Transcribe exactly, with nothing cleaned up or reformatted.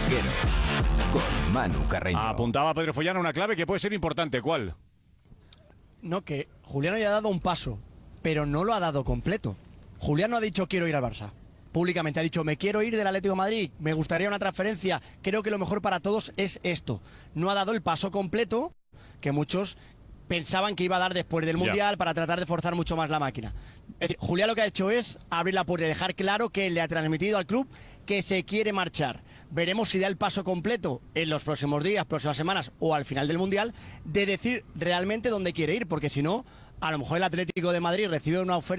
Vaquero, con Manu Carreño. Apuntaba Pedro Follana una clave que puede ser importante. ¿Cuál? No, que Julián haya dado un paso, pero no lo ha dado completo. Julián no ha dicho quiero ir al Barça. Públicamente ha dicho me quiero ir del Atlético de Madrid, me gustaría una transferencia, creo que lo mejor para todos es esto. No ha dado el paso completo que muchos pensaban que iba a dar después del Mundial, para tratar de forzar mucho más la máquina. Es decir, Julián lo que ha hecho es abrir la puerta y dejar claro que le ha transmitido al club que se quiere marchar. Veremos si da el paso completo en los próximos días, próximas semanas o al final del Mundial, de decir realmente dónde quiere ir, porque si no, a lo mejor el Atlético de Madrid recibe una oferta